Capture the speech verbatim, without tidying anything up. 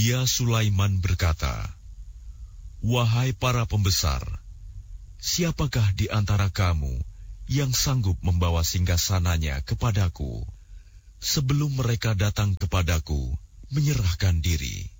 Dia Sulaiman berkata, "Wahai para pembesar, siapakah di antara kamu yang sanggup membawa singgasananya kepadaku sebelum mereka datang kepadaku menyerahkan diri?"